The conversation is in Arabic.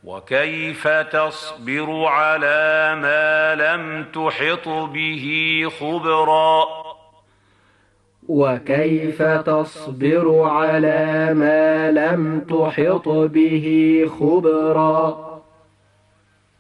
وكيف تصبر على ما لم تحط به خبرا وكيف تصبر على ما لم تحط به خبرا